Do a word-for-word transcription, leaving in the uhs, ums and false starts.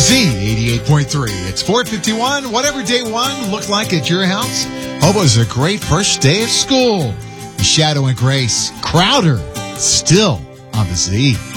Z eighty-eight point three. It's four fifty-one. Whatever day one looked like at your house, hope it was a great first day of school. Shadow and Grace, Crowder, still on the Z.